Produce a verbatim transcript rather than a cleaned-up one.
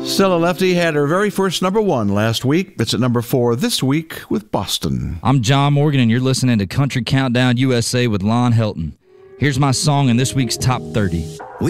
Stella Lefty had her very first number one last week. It's at number four this week with Boston. I'm John Morgan, and you're listening to Country Countdown U S A with Lon Helton. Here's my song in this week's Top thirty.